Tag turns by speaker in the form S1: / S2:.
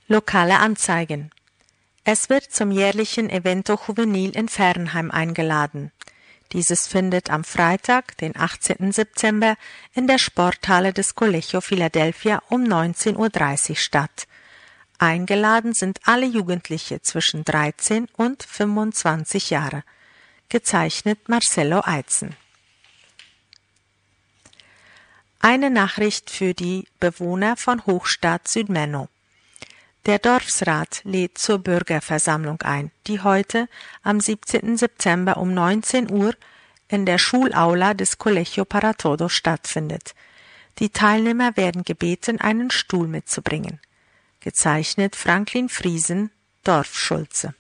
S1: Lokale Anzeigen. Es wird zum jährlichen Evento Juvenil in Fernheim eingeladen. Dieses findet am Freitag, den 18. September, in der Sporthalle des Colegio Philadelphia um 19:30 Uhr statt. Eingeladen sind alle Jugendliche zwischen 13 und 25 Jahre. Gezeichnet Marcelo Eitzen. Eine Nachricht für die Bewohner von Hochstadt Südmenno. Der Dorfsrat lädt zur Bürgerversammlung ein, die heute am 17. September um 19 Uhr in der Schulaula des Colegio para Todos stattfindet. Die Teilnehmer werden gebeten, einen Stuhl mitzubringen. Gezeichnet Franklin Friesen, Dorfschulze.